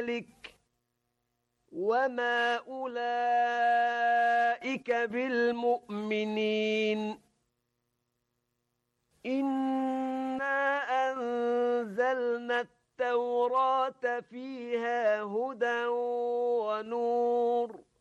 ذلك وما أولئك بالمؤمنين. إنا أنزلنا التوراة فيها هدى ونور